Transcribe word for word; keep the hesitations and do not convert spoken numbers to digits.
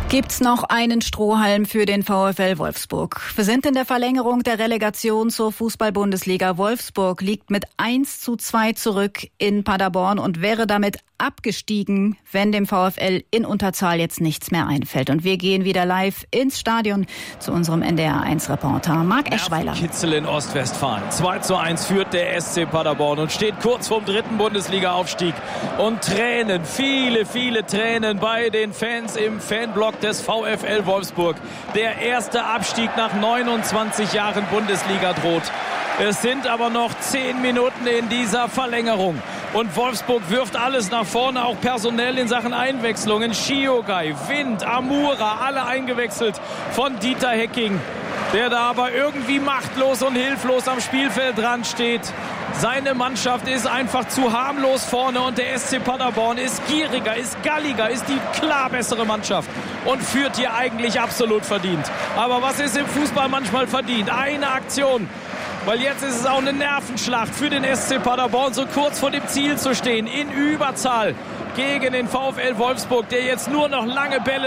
Gibt's noch einen Strohhalm für den VfL Wolfsburg? Wir sind in der Verlängerung der Relegation zur Fußball-Bundesliga. Wolfsburg liegt mit eins zu zwei zurück in Paderborn und wäre damit abgestiegen, wenn dem VfL in Unterzahl jetzt nichts mehr einfällt. Und wir gehen wieder live ins Stadion zu unserem N D R eins Reporter Marc Eschweiler. Kitzel in Ostwestfalen. zwei zu eins führt der S C Paderborn und steht kurz vorm dritten Bundesliga-Aufstieg. Und Tränen, viele, viele Tränen bei den Fans im Fanblock des VfL Wolfsburg. Der erste Abstieg nach neunundzwanzig Jahren Bundesliga droht. Es sind aber noch zehn Minuten in dieser Verlängerung. Und Wolfsburg wirft alles nach vorne, auch personell in Sachen Einwechslungen. Shiogai, Wind, Amura, alle eingewechselt von Dieter Hecking, der da aber irgendwie machtlos und hilflos am Spielfeldrand steht. Seine Mannschaft ist einfach zu harmlos vorne und der S C Paderborn ist gieriger, ist galliger, ist die klar bessere Mannschaft und führt hier eigentlich absolut verdient. Aber was ist im Fußball manchmal verdient? Eine Aktion. Weil jetzt ist es auch eine Nervenschlacht für den S C Paderborn, so kurz vor dem Ziel zu stehen, in Überzahl gegen den VfL Wolfsburg, der jetzt nur noch lange Bälle